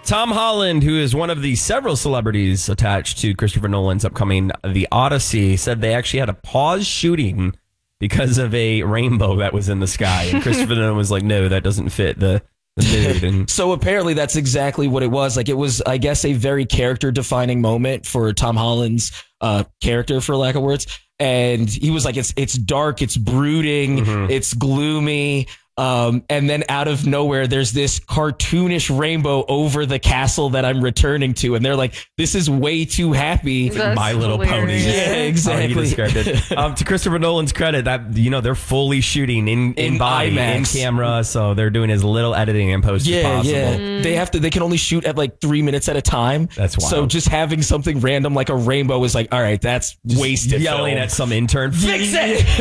Tom Holland, who is one of the several celebrities attached to Christopher Nolan's upcoming The Odyssey, said they actually had to pause shooting because of a rainbow that was in the sky. And Christopher Nolan was like, no, that doesn't fit the mood. And so apparently that's exactly what it was. Like, it was, I guess, a very character-defining moment for Tom Holland's character, for lack of words. And he was like, it's dark, it's brooding, it's gloomy. And then out of nowhere, there's this cartoonish rainbow over the castle that I'm returning to. And they're like, this is way too happy. That's My Little Pony. Yeah, exactly. How he described it. To Christopher Nolan's credit, that they're fully shooting in body, IMAX. in camera, so they're doing as little editing and post as possible. Yeah. They can only shoot at like 3 minutes at a time. That's wild. So just having something random like a rainbow is like, all right, that's wasted. Yelling film. at some intern, fix it.